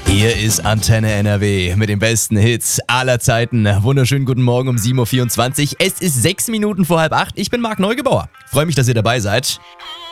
Hier ist Antenne NRW mit den besten Hits aller Zeiten. Wunderschönen guten Morgen um 7.24 Uhr. Es ist 6 Minuten vor halb 8. Ich bin Marc Neugebauer. Freue mich, dass ihr dabei seid.